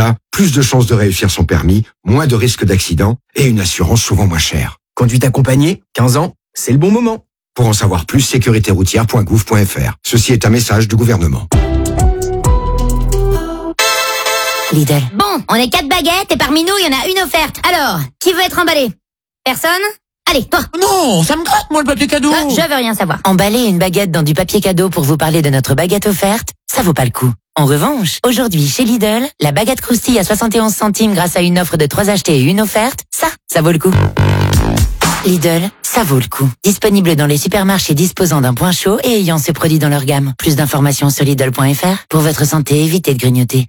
Résultat, plus de chances de réussir son permis, moins de risques d'accident et une assurance souvent moins chère. Conduite accompagnée, 15 ans, c'est le bon moment. Pour en savoir plus, sécuritéroutière.gouv.fr. Ceci est un message du gouvernement. Lidl. Bon, on est 4 baguettes et parmi nous, il y en a une offerte. Alors, qui veut être emballé? Personne? Allez, toi. Non, ça me gratte, moi, le papier cadeau. Je veux rien savoir. Emballer une baguette dans du papier cadeau pour vous parler de notre baguette offerte, ça vaut pas le coup. En revanche, aujourd'hui, chez Lidl, la baguette croustille à 71 centimes grâce à une offre de 3 achetés et une offerte, ça vaut le coup. Lidl, ça vaut le coup. Disponible dans les supermarchés disposant d'un point chaud et ayant ce produit dans leur gamme. Plus d'informations sur Lidl.fr. Pour votre santé, évitez de grignoter.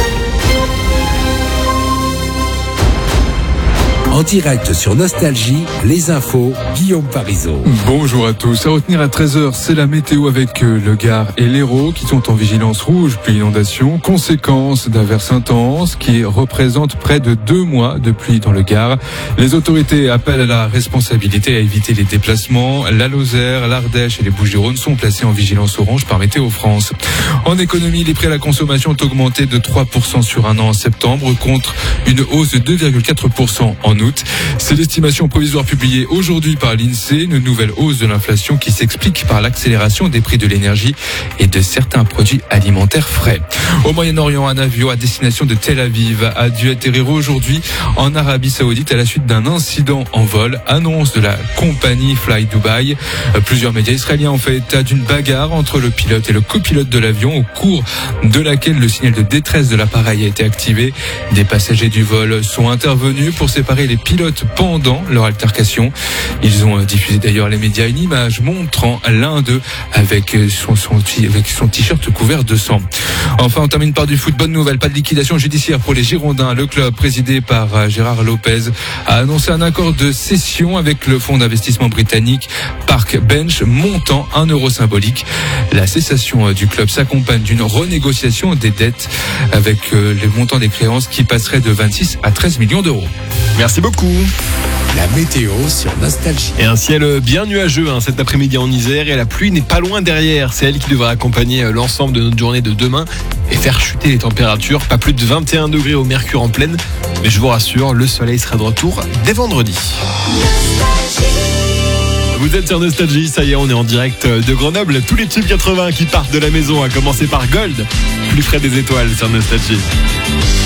En direct sur Nostalgie, les infos, Guillaume Parisot. Bonjour à tous. À retenir à 13h, c'est la météo avec le Gard et l'Hérault qui sont en vigilance rouge puis inondation. Conséquence d'averses intenses qui représentent près de 2 mois de pluie dans le Gard. Les autorités appellent à la responsabilité à éviter les déplacements. La Lozère, l'Ardèche et les Bouches-du-Rhône sont placés en vigilance orange par Météo France. En économie, les prix à la consommation ont augmenté de 3% sur un an en septembre contre une hausse de 2,4% en août. C'est l'estimation provisoire publiée aujourd'hui par l'INSEE, une nouvelle hausse de l'inflation qui s'explique par l'accélération des prix de l'énergie et de certains produits alimentaires frais. Au Moyen-Orient, un avion à destination de Tel Aviv a dû atterrir aujourd'hui en Arabie Saoudite à la suite d'un incident en vol, annonce de la compagnie Fly Dubai. Plusieurs médias israéliens ont fait état d'une bagarre entre le pilote et le copilote de l'avion au cours de laquelle le signal de détresse de l'appareil a été activé. Des passagers du vol sont intervenus pour séparer les pilotes pendant leur altercation. Ils ont diffusé d'ailleurs les médias une image montrant l'un d'eux avec son t-shirt couvert de sang. Enfin, on termine par du foot. Bonne nouvelle, pas de liquidation judiciaire pour les Girondins. Le club présidé par Gérard Lopez a annoncé un accord de cession avec le fonds d'investissement britannique Park Bench montant 1 euro symbolique. La cessation du club s'accompagne d'une renégociation des dettes avec les montants des créances qui passeraient de 26 à 13 millions d'euros. Merci beaucoup. La météo sur Nostalgie. Et un ciel bien nuageux cet après-midi en Isère et la pluie n'est pas loin derrière. C'est elle qui devrait accompagner l'ensemble de notre journée de demain et faire chuter les températures. Pas plus de 21 degrés au mercure en pleine. Mais je vous rassure, le soleil sera de retour dès vendredi. Vous êtes sur Nostalgie, ça y est, on est en direct de Grenoble. Tous les tubes 80 qui partent de la maison, à commencer par Gold, plus frais des étoiles sur Nostalgie.